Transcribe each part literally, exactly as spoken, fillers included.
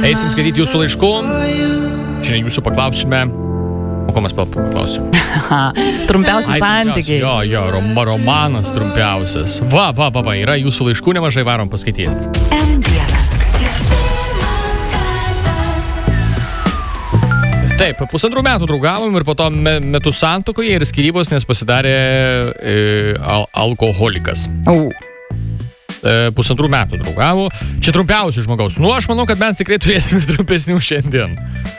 Eisim skaityti jūsų laiškų. Šiandien jūsų paklausime. O ko mes paklausim? Trumpiausi santykiai. Jo, jo, rom, romanas trumpiausias. Va, va, va, va, yra jūsų laiškų, nemažai varom paskaityti. Taip, pusantrų metų draugavom ir po to metų santuokoje ir skyrybos, nes pasidarė e, al alkoholikas. Au. E, pusantrų metų draugavo. Čia trumpiausių žmogaus. Nu, aš manau, kad mes tikrai turėsime trumpesnių šiandien.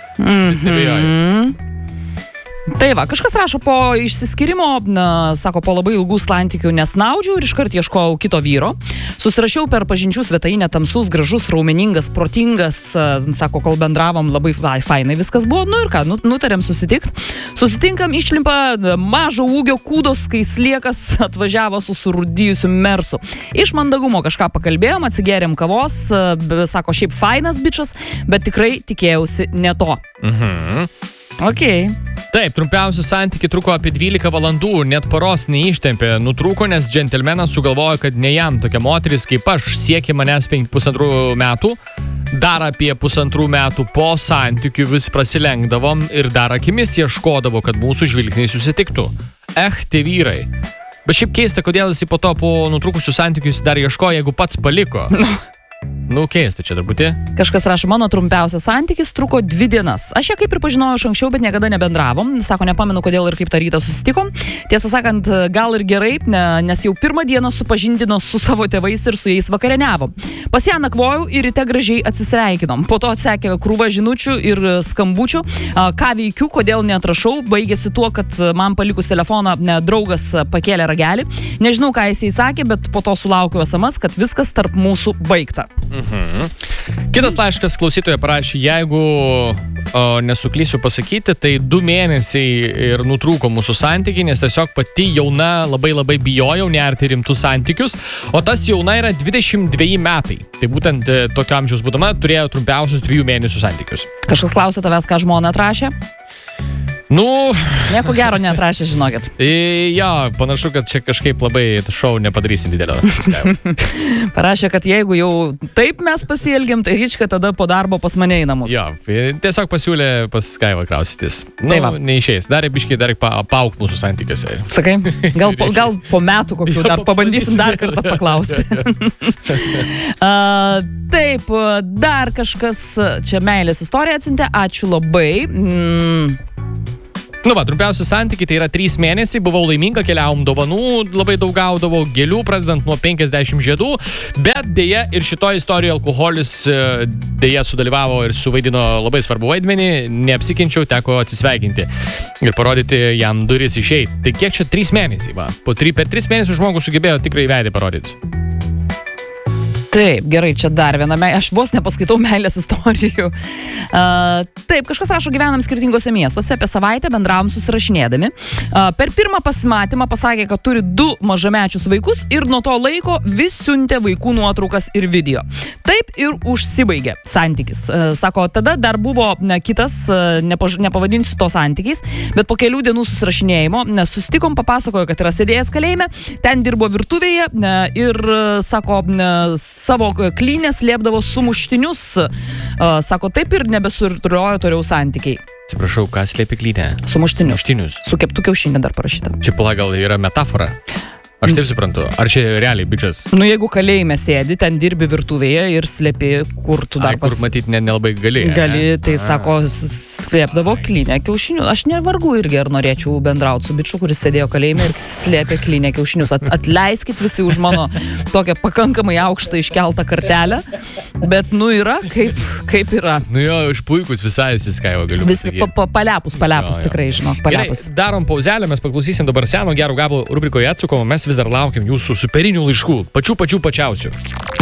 Mhm. Tai va, kažkas rašo po išsiskyrimo, na, sako, po labai ilgų santykių nesnaudžiau ir iškart ieškojau kito vyro. Susirašiau per pažinčių svetainę, tamsus, gražus, raumeningas, protingas, sako, kol bendravom, labai fainai viskas buvo. Nu ir ką, nutarėm susitikti. Susitinkam, išlimpa mažo ūgio kūdos, kai sliekas atvažiavo su surūdijusiu mersu. Iš mandagumo kažką pakalbėjom, atsigėrėm kavos, sako, šiaip fainas bičas, bet tikrai tikėjausi ne to. Mhm. Okay. Taip, trumpiausi santykiai truko apie dvylika valandų, net paros neištempė. Nutrūko, nes džentelmenas sugalvojo, kad ne jam tokia moteris kaip aš siekė manęs penkių pusantrų metų. Dar apie pusantrų metų po santykių vis prasilenkdavom ir dar akimis ieškodavo, kad mūsų žvilgsniai susitiktų. Eh, tie vyrai. Bet šiaip keista, kodėl jis po to po nutrūkusių santykių jis dar ieškojo, jeigu pats paliko. Nu, keista čia darbutė. Kažkas rašo, mano trumpiausias santykis truko dvi dienas. Aš ją kaip ir pažinojau iš anksčiau, bet niekada nebendravom. Sako, nepamenu, kodėl ir kaip tą rytą susitikom. Tiesą sakant, gal ir gerai, nes jau pirmą dieną supažindino su savo tėvais ir su jais vakarieniavom. Pas ją nakvojau ir ryte gražiai atsisveikinom. Po to atsekė krūva žinučių ir skambučių. Ką veikiu, kodėl neatrašau. Baigėsi tuo, kad man palikus telefoną draugas pakėlė ragelį. Nežinau, ką jis įsakė, bet po to sulaukiau es em es, kad viskas tarp mūsų baigta. Mhm. Kitas laiškas klausytoja parašė, jeigu o, nesuklysiu pasakyti, tai du mėnesiai ir nutrūko mūsų santykiai, nes tiesiog pati jauna labai labai bijojau nerti rimtus santykius, o tas jauna yra dvidešimt dveji metai. Tai būtent tokio amžiaus būdama turėjo trumpiausius dviejų mėnesių santykius. Kažkas klausė tavęs, ką žmona atrašė? Nu... Nieko gero neatrašė, žinokit. Jo, panašu, kad čia kažkaip labai šou nepadarysim didelio. Parašė, kad jeigu jau taip mes pasielgiam, tai Rička tada po darbo pas mane į namus. Jo, tiesiog pasiūlė pas Skaivą kraustytis. Nu, tai neišeis. Dar biškai dar paaugt mūsų santykiuose. Sakai, gal po, gal po metų kokių dar pabandysim dar kartą paklausti. uh, taip, dar kažkas čia meilės istoriją atsiuntė. Ačiū labai. Mm. Nu va, trumpiausi santykiai tai yra trys mėnesiai, buvau laiminga, keliavom dovanų, labai daug gaudavau, gėlių, pradedant nuo penkiasdešimt žiedų, bet dėja ir šitoje istorijoje alkoholis dėja sudalyvavo ir suvaidino labai svarbu vaidmenį, neapsikenčiau, teko atsisveikinti ir parodyti jam duris išeiti. Tai kiek čia trys mėnesiai, va, po tri, per tris mėnesius žmogus sugebėjo tikrai veidą parodyti. Taip, gerai, čia dar viena, aš vos nepaskaitau meilės istorijų. Uh, taip, kažkas rašo, gyvenam skirtingose miestuose, apie savaitę bendravom susirašinėdami. Uh, per pirmą pasimatymą pasakė, kad turi du mažamečius vaikus ir nuo to laiko vis siuntė vaikų nuotraukas ir video. Taip ir užsibaigė santykis. Uh, sako, tada dar buvo ne, kitas, uh, nepaž, nepavadinsiu to santykiais, bet po kelių dienų susirašinėjimo, nes susitikom, papasakojo, kad yra sėdėjęs kalėjime, ten dirbo virtuvėje ne, ir, sako, ne, savo klynę slėpdavo sumuštinius. Uh, sako, taip ir nebesurturiojo toliau santykiai. Atsiprašau, ką slėpė klynę? Sumuštinius. Sumuštinius. Su keptu kiaušiniu dar parašyta. Čia pala gal yra metafora. Aš taip suprantu. Ar čia realiai bičias? Nu, jeigu kalėjime sėdi, ten dirbi virtuvėje ir slėpi, kur tu dar Ai, pas... kur matyti ne, nelabai gali. Gali, tai A. sako, slėpdavo klynę kiaušinių. Aš nevargu irgi ar norėčiau bendrauti su biču, kuris sėdėjo kalėjime ir slėpė klynę kiaušinius. At, atleiskit visi už mano tokią pakankamai aukštą iškeltą kartelę, bet nu yra, kaip, kaip yra. Nu jo, iš puikus visai įsiskaivo, galiu Vis, pasakyti. Pa, pa, paliapus, paliapus, jo, jo. Tikrai, žinok, paliapus. Gerai, darom pauzelę, mes paklausysim dabar seno gero gabalo rubrikoje Atsukomo, mes vis dar laukiam jūsų superinių laiškų, pačių pačių pačiausių.